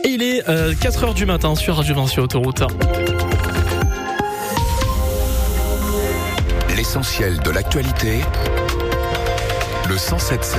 Et il est 4h du matin sur Radio Vinci Autoroute. L'essentiel de l'actualité, le 107.7.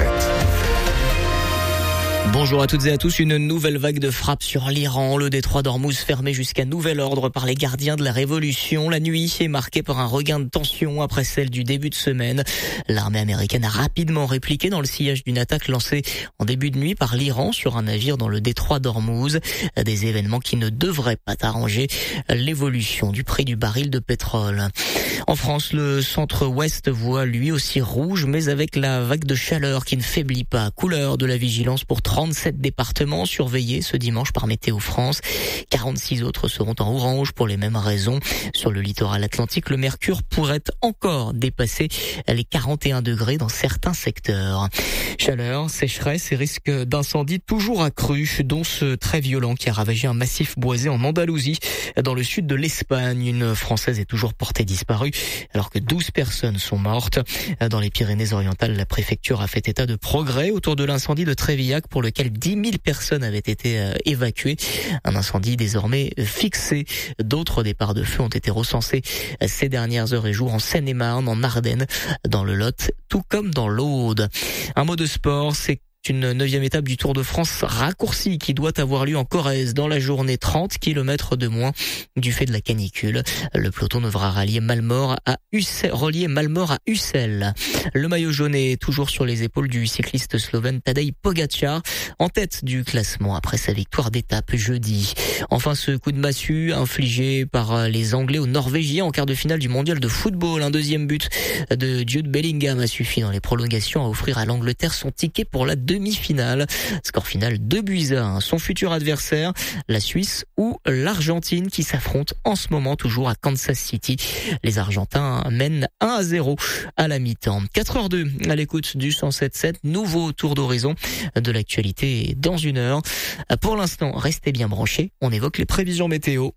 Bonjour à toutes et à tous. Une nouvelle vague de frappes sur l'Iran. Le détroit d'Ormuz fermé jusqu'à nouvel ordre par les gardiens de la révolution. La nuit est marquée par un regain de tension après celle du début de semaine. L'armée américaine a rapidement répliqué dans le sillage d'une attaque lancée en début de nuit par l'Iran sur un navire dans le détroit d'Ormuz. Des événements qui ne devraient pas arranger l'évolution du prix du baril de pétrole. En France, le centre-ouest voit lui aussi rouge, mais avec la vague de chaleur qui ne faiblit pas. Couleur de la vigilance pour 37 départements surveillés ce dimanche par Météo France. 46 autres seront en orange pour les mêmes raisons. Sur le littoral atlantique, le mercure pourrait encore dépasser les 41 degrés dans certains secteurs. Chaleur, sécheresse et risque d'incendie toujours accrus, dont ce très violent qui a ravagé un massif boisé en Andalousie, dans le sud de l'Espagne. Une Française est toujours portée disparue, alors que 12 personnes sont mortes. Dans les Pyrénées-Orientales, la préfecture a fait état de progrès autour de l'incendie de Trévillac, pour lequel 10 000 personnes avaient été évacuées. Un incendie désormais fixé. D'autres départs de feu ont été recensés ces dernières heures et jours en Seine-et-Marne, en Ardennes, dans le Lot, tout comme dans l'Aude. Un mot de sport, c'est une 9e étape du Tour de France raccourci qui doit avoir lieu en Corrèze dans la journée. 30 km de moins du fait de la canicule. Le peloton devra relier Malmort à Ussel. Le maillot jaune est toujours sur les épaules du cycliste slovène Tadej Pogačar, en tête du classement après sa victoire d'étape jeudi. Enfin, ce coup de massue infligé par les Anglais aux Norvégiens en quart de finale du mondial de football. Un deuxième but de Jude Bellingham a suffi dans les prolongations à offrir à l'Angleterre son ticket pour la demi-finale. Score final 2-1. Son futur adversaire, la Suisse ou l'Argentine, qui s'affrontent en ce moment toujours à Kansas City. Les Argentins mènent 1-0 à la mi-temps. 4h02 à l'écoute du 107.7. Nouveau tour d'horizon de l'actualité dans une heure. Pour l'instant, restez bien branchés. On évoque les prévisions météo.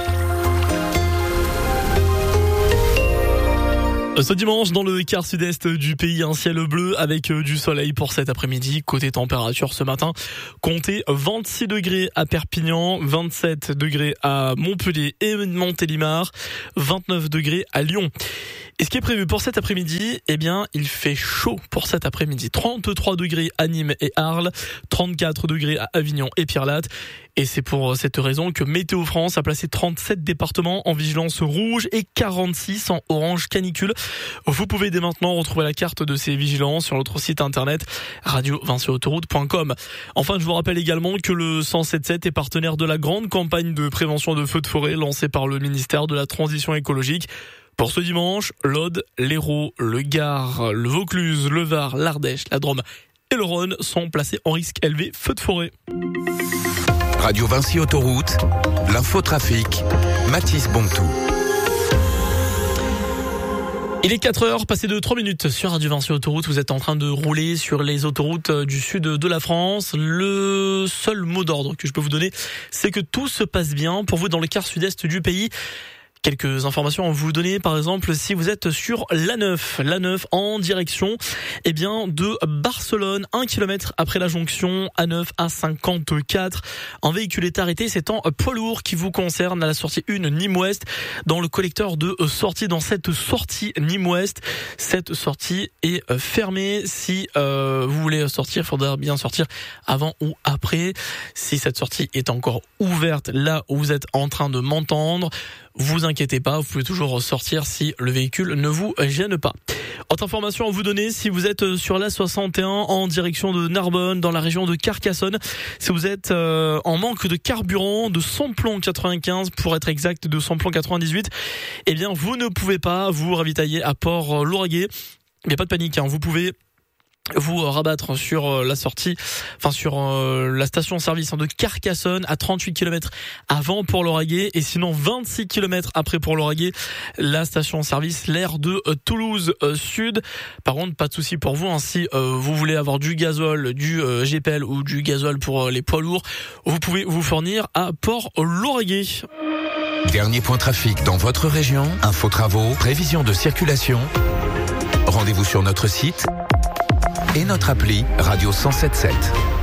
Ce dimanche, dans le quart sud-est du pays, un ciel bleu avec du soleil pour cet après-midi. Côté température ce matin, comptez 26 degrés à Perpignan, 27 degrés à Montpellier et Montélimar, 29 degrés à Lyon. Et ce qui est prévu pour cet après-midi, eh bien, il fait chaud pour cet après-midi. 33 degrés à Nîmes et Arles, 34 degrés à Avignon et Pierrelatte. Et c'est pour cette raison que Météo France a placé 37 départements en vigilance rouge et 46 en orange canicule. Vous pouvez dès maintenant retrouver la carte de ces vigilances sur notre site internet radiovinciautoroute.com. Enfin, je vous rappelle également que le 107.7 est partenaire de la grande campagne de prévention de feux de forêt lancée par le ministère de la Transition écologique. Pour ce dimanche, l'Aude, l'Hérault, le Gard, le Vaucluse, le Var, l'Ardèche, la Drôme et le Rhône sont placés en risque élevé feu de forêt. Radio Vinci Autoroute, l'infotrafic, Mathis Bontou. Il est 4h, passé de 3 minutes sur Radio Vinci Autoroute. Vous êtes en train de rouler sur les autoroutes du sud de la France. Le seul mot d'ordre que je peux vous donner, c'est que tout se passe bien pour vous dans le quart sud-est du pays. Quelques informations à vous donner, par exemple, si vous êtes sur l'A9 en direction, de Barcelone, 1 km après la jonction A9 A54. Un véhicule est arrêté, c'est en poids lourd qui vous concerne à la sortie 1 Nîmes-Ouest, dans le collecteur de sortie, dans cette sortie Nîmes-Ouest. Cette sortie est fermée. Si vous voulez sortir, il faudra bien sortir avant ou après. Si cette sortie est encore ouverte là où vous êtes en train de m'entendre, vous inquiétez pas, vous pouvez toujours sortir si le véhicule ne vous gêne pas. Autre information à vous donner, si vous êtes sur la 61 en direction de Narbonne, dans la région de Carcassonne, si vous êtes en manque de carburant, de samplon 95 pour être exact, de samplon 98, vous ne pouvez pas vous ravitailler à Port-Lauragais. Mais pas de panique, vous pouvez vous rabattre sur la sortie, sur la station-service de Carcassonne à 38 km avant Port-Lauragais, et sinon 26 km après Port-Lauragais, la station-service l'aire de Toulouse Sud. Par contre, pas de souci pour vous, si vous voulez avoir du gazole, du GPL ou du gazole pour les poids lourds, vous pouvez vous fournir à Port-Lauragais. Dernier point trafic dans votre région, info travaux, prévision de circulation. Rendez-vous sur notre site et notre appli Radio 107.7.